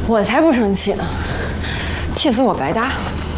我才不生气呢，气死我白搭。